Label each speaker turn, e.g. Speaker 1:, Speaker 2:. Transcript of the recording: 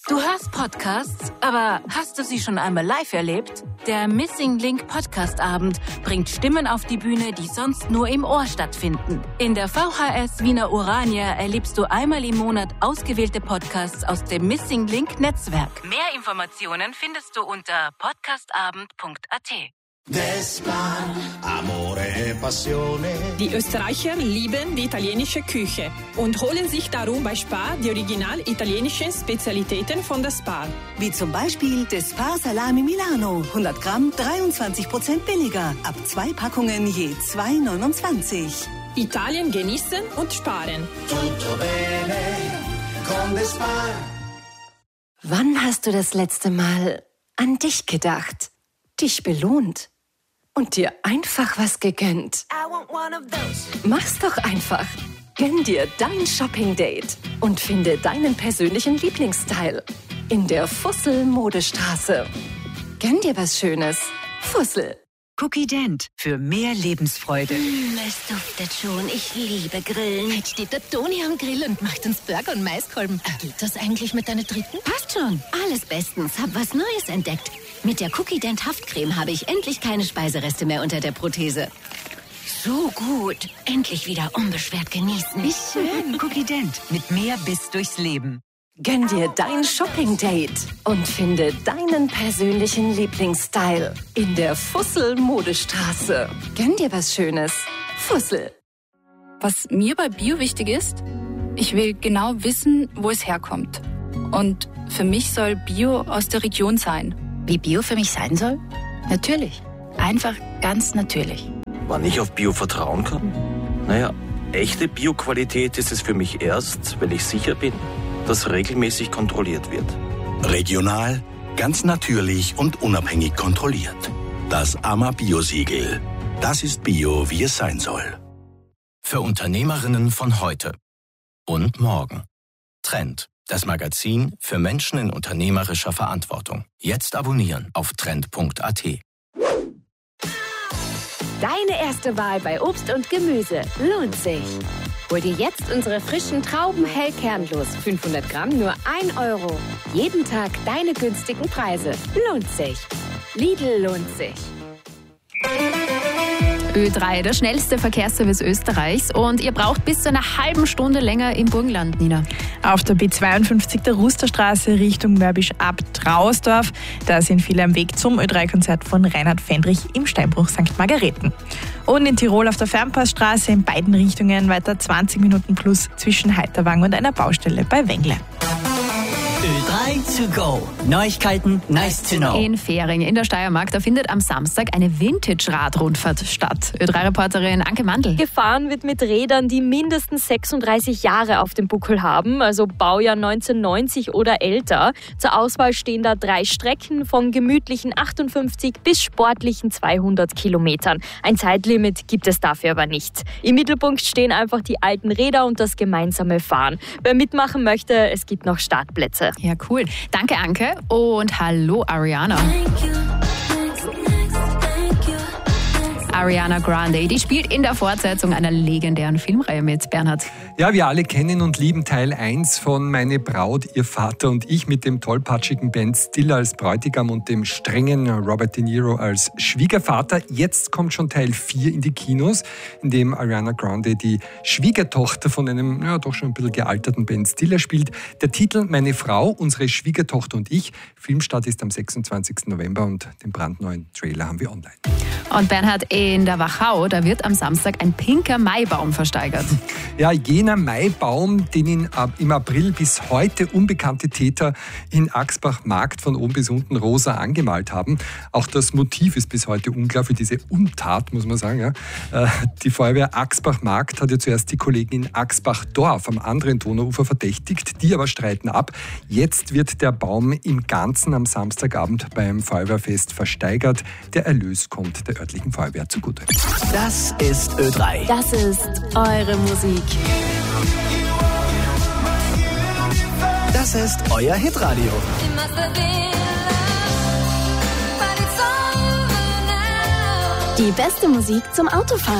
Speaker 1: Du hörst Podcasts, aber hast du sie schon einmal live erlebt? Der Missing Link Podcast-Abend bringt Stimmen auf die Bühne, die sonst nur im Ohr stattfinden. In der VHS Wiener Urania erlebst du einmal im Monat ausgewählte Podcasts aus dem Missing Link Netzwerk. Mehr Informationen findest du unter podcastabend.at.
Speaker 2: Die Österreicher lieben die italienische Küche und holen sich darum bei Spar die original italienischen Spezialitäten von der Spar.
Speaker 3: Wie zum Beispiel der Spar Salami Milano. 100 Gramm, 23% billiger. Ab 2 Packungen je 2,29.
Speaker 2: Italien genießen und sparen.
Speaker 4: Tutto bene con the Spar.
Speaker 5: Wann hast du das letzte Mal an dich gedacht? Dich belohnt und dir einfach was gegönnt? Mach's doch einfach. Gönn dir dein Shopping-Date und finde deinen persönlichen Lieblingsstyle in der Fussel-Modestraße. Gönn dir was Schönes. Fussel.
Speaker 6: Cookie Dent für mehr Lebensfreude.
Speaker 7: Es duftet schon. Ich liebe Grillen.
Speaker 8: Jetzt steht der Toni am Grill und macht uns Burger und Maiskolben. Geht das eigentlich mit deiner dritten?
Speaker 7: Passt schon. Alles bestens. Hab was Neues entdeckt. Mit der Cookie Dent Haftcreme habe ich endlich keine Speisereste mehr unter der Prothese. So gut. Endlich wieder unbeschwert genießen.
Speaker 6: Wie schön. Cookie Dent mit mehr Biss durchs Leben.
Speaker 5: Gönn dir dein Shopping-Date und finde deinen persönlichen Lieblingsstyle in der Fussel-Modestraße. Gönn dir was Schönes. Fussel.
Speaker 9: Was mir bei Bio wichtig ist, ich will genau wissen, wo es herkommt. Und für mich soll Bio aus der Region sein.
Speaker 7: Wie Bio für mich sein soll?
Speaker 9: Natürlich. Einfach ganz natürlich.
Speaker 10: Wann ich auf Bio vertrauen kann? Naja, echte Bio-Qualität ist es für mich erst, wenn ich sicher bin, dass regelmäßig kontrolliert wird.
Speaker 11: Regional, ganz natürlich und unabhängig kontrolliert. Das AMA Bio-Siegel. Das ist Bio, wie es sein soll.
Speaker 12: Für Unternehmerinnen von heute und morgen. Trend, das Magazin für Menschen in unternehmerischer Verantwortung. Jetzt abonnieren auf trend.at.
Speaker 13: Deine erste Wahl bei Obst und Gemüse lohnt sich. Hol dir jetzt unsere frischen Trauben hell kernlos. 500 Gramm nur 1 Euro. Jeden Tag deine günstigen Preise. Lohnt sich. Lidl lohnt sich.
Speaker 14: Ö3, der schnellste Verkehrsservice Österreichs. Und ihr braucht bis zu einer halben Stunde länger im Burgenland, Nina.
Speaker 15: Auf der B52 der Rusterstraße Richtung Mörbisch ab Trausdorf. Da sind viele am Weg zum Ö3-Konzert von Reinhard Fendrich im Steinbruch St. Margareten. Und in Tirol auf der Fernpassstraße in beiden Richtungen weiter 20 Minuten plus zwischen Heiterwang und einer Baustelle bei Wengle.
Speaker 16: Ö3 to go. Neuigkeiten, nice to know.
Speaker 14: In Fähring in der Steiermark, da findet am Samstag eine Vintage-Radrundfahrt statt. Ö3-Reporterin Anke Mandl.
Speaker 17: Gefahren wird mit Rädern, die mindestens 36 Jahre auf dem Buckel haben, also Baujahr 1990 oder älter. Zur Auswahl stehen da 3 Strecken von gemütlichen 58 bis sportlichen 200 Kilometern. Ein Zeitlimit gibt es dafür aber nicht. Im Mittelpunkt stehen einfach die alten Räder und das gemeinsame Fahren. Wer mitmachen möchte, es gibt noch Startplätze.
Speaker 14: Ja, cool. Danke, Anke. Und hallo, Ariana. Ariana Grande, die spielt in der Fortsetzung einer legendären Filmreihe mit, Bernhard.
Speaker 18: Ja, wir alle kennen und lieben Teil 1 von Meine Braut, ihr Vater und ich mit dem tollpatschigen Ben Stiller als Bräutigam und dem strengen Robert De Niro als Schwiegervater. Jetzt kommt schon Teil 4 in die Kinos, in dem Ariana Grande die Schwiegertochter von einem doch schon ein bisschen gealterten Ben Stiller spielt. Der Titel Meine Frau, unsere Schwiegertochter und ich. Filmstart ist am 26. November und den brandneuen Trailer haben wir online.
Speaker 14: Und Bernhard, in der Wachau, da wird am Samstag ein pinker Maibaum versteigert.
Speaker 18: Ja, jener Maibaum, den im April bis heute unbekannte Täter in Axbach-Markt von oben bis unten rosa angemalt haben. Auch das Motiv ist bis heute unklar für diese Untat, muss man sagen. Ja. Die Feuerwehr Axbach-Markt hat ja zuerst die Kollegen in Axbach-Dorf am anderen Donauufer verdächtigt, die aber streiten ab. Jetzt wird der Baum im Ganzen am Samstagabend beim Feuerwehrfest versteigert. Der Erlös kommt der örtlichen Feuerwehr zugute.
Speaker 16: Das ist Ö3.
Speaker 13: Das ist eure Musik.
Speaker 16: Das ist euer Hitradio.
Speaker 13: Die beste Musik zum Autofahren.